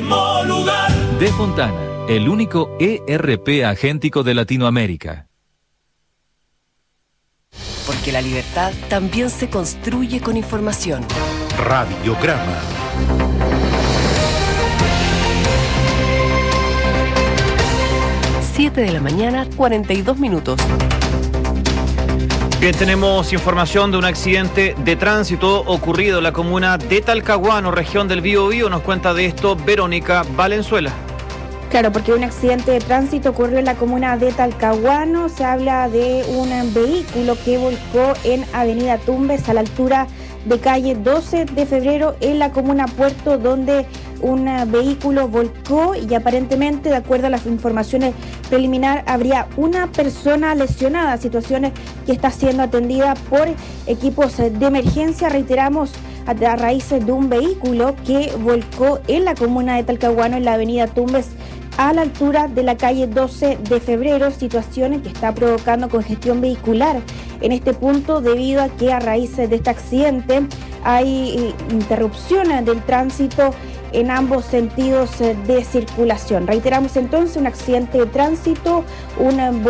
mismo lugar. De Fontana, el único ERP agéntico de Latinoamérica. Porque la libertad también se construye con información. Radiograma. Siete de la mañana, 42 minutos. Bien, tenemos información de un accidente de tránsito ocurrido en la comuna de Talcahuano, región del Biobío. Nos cuenta de esto Verónica Valenzuela. Claro, porque un accidente de tránsito ocurrió en la comuna de Talcahuano. Se habla de un vehículo que volcó en Avenida Tumbes a la altura de calle 12 de febrero en la comuna Puerto, donde un vehículo volcó y aparentemente, de acuerdo a las informaciones preliminares, habría una persona lesionada, situaciones que está siendo atendida por equipos de emergencia. Reiteramos, a raíz de un vehículo que volcó en la comuna de Talcahuano en la avenida Tumbes a la altura de la calle 12 de febrero, situaciones que está provocando congestión vehicular en este punto debido a que a raíz de este accidente hay interrupción del tránsito en ambos sentidos de circulación. Reiteramos entonces, un accidente de tránsito, un